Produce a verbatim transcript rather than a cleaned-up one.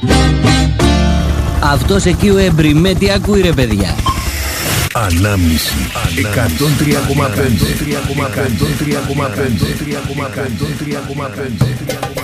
Αυτός εκεί ο Εμπριμέ τι ακούει ρε παιδιά? Ανάμνηση εκατόν τρία κόμμα πέντε εκατόν τρία κόμμα πέντε